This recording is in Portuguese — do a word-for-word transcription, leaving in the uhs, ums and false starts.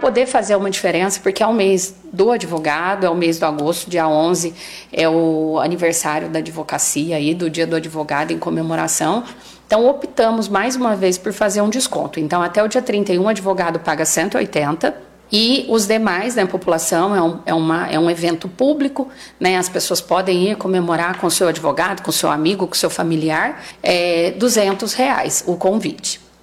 poder fazer uma diferença, porque é o mês do advogado, é o mês do agosto, dia onze, é o aniversário da advocacia aí, do dia do advogado em comemoração. Então, optamos mais uma vez por fazer um desconto. Então, até o dia trinta e um, o advogado paga cento e oitenta e os demais, né, população, é um, é, uma, é um evento público, né, as pessoas podem ir comemorar com o seu advogado, com o seu amigo, com o seu familiar, é duzentos reais o convite.